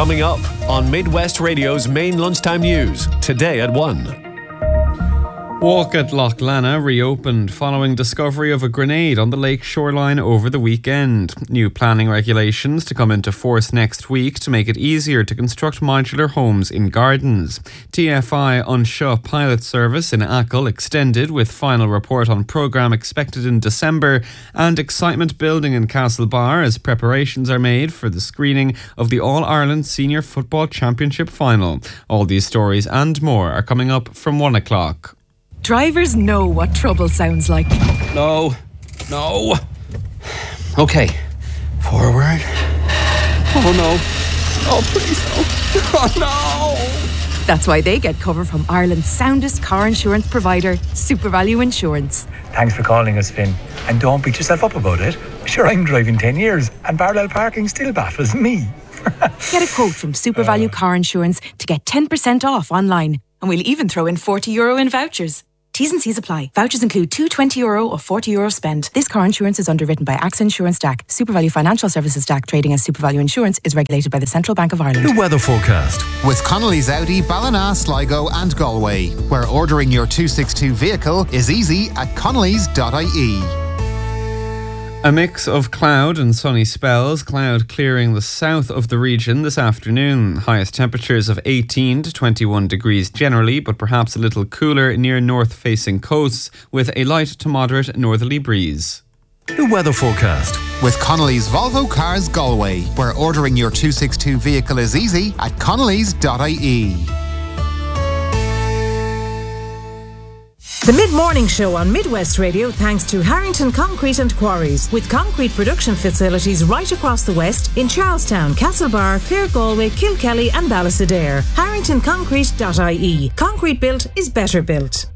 Coming up on Midwest Radio's main lunchtime news, today at 1. Walk at Loch Lana reopened following discovery of a grenade on the lake shoreline over the weekend. New planning regulations to come into force next week to make it easier to construct modular homes in gardens. TFI Unshaw pilot service in Achill extended with final report on programme expected in December, and excitement building in Castlebar as preparations are made for the screening of the All-Ireland Senior Football Championship final. All these stories and more are coming up from 1 o'clock. Drivers know what trouble sounds like. No. Okay. Forward. Oh no. Oh please no. Oh no. That's why they get cover from Ireland's soundest car insurance provider, SuperValu Insurance. Thanks for calling us, Finn. And don't beat yourself up about it. Sure, I'm driving 10 years and parallel parking still baffles me. Get a quote from SuperValu Car Insurance to get 10% off online. And we'll even throw in €40 in vouchers. T's and C's apply. Vouchers include two €20 or €40 spend. This car insurance is underwritten by AXA Insurance DAC. SuperValu Financial Services DAC, trading as SuperValu Insurance, is regulated by the Central Bank of Ireland. The weather forecast with Connolly's Audi, Ballina, Sligo and Galway, where ordering your 262 vehicle is easy at connellys.ie. A mix of cloud and sunny spells, cloud clearing the south of the region this afternoon. Highest temperatures of 18 to 21 degrees generally, but perhaps a little cooler near north-facing coasts with a light to moderate northerly breeze. The weather forecast with Connolly's Volvo Cars Galway, where ordering your 262 vehicle is easy at connellys.ie. The Mid-Morning Show on Midwest Radio thanks to Harrington Concrete and Quarries, with concrete production facilities right across the west in Charlestown, Castlebar, Clare, Galway, Kilkelly and Ballysadare. HarringtonConcrete.ie. Concrete built is better built.